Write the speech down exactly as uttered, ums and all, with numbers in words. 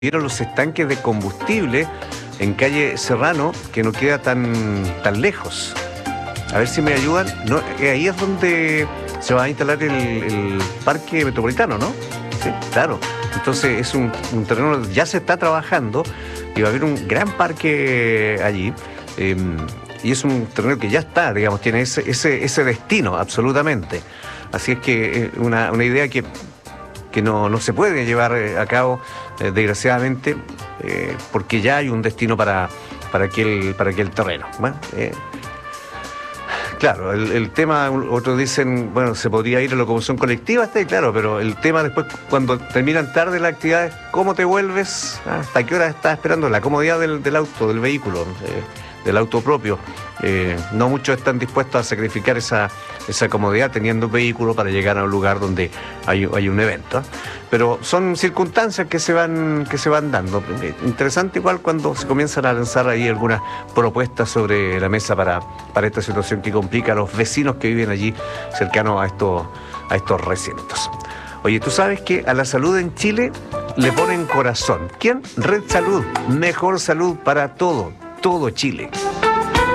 vieron los estanques de combustible en calle Serrano, que no queda tan, tan lejos. A ver si me ayudan. No, eh, ahí es donde se va a instalar el, el parque metropolitano, ¿no? Sí, claro. Entonces es un, un terreno donde ya se está trabajando y va a haber un gran parque allí. Eh, y es un terreno que ya está, digamos, tiene ese, ese, ese destino, absolutamente. Así es que eh, una, una idea que... que no, no se puede llevar a cabo, eh, desgraciadamente, eh, porque ya hay un destino para, para, aquel, para aquel terreno. Bueno, eh, claro, el, el tema, otros dicen, bueno, se podría ir a locomoción colectiva, está claro, pero el tema después, cuando terminan tarde las actividades, ¿cómo te vuelves? ¿Hasta qué hora estás esperando? La comodidad del, del auto, del vehículo, eh, del auto propio. Eh, no muchos están dispuestos a sacrificar esa, esa comodidad teniendo un vehículo para llegar a un lugar donde hay, hay un evento, ¿eh? Pero son circunstancias que se van que se van dando. Interesante igual cuando se comienzan a lanzar ahí algunas propuestas sobre la mesa para, para esta situación que complica a los vecinos que viven allí cercanos a estos, a estos recintos. Oye, ¿tú sabes que a la salud en Chile le ponen corazón? ¿Quién? Red Salud. Mejor salud para todo, todo Chile.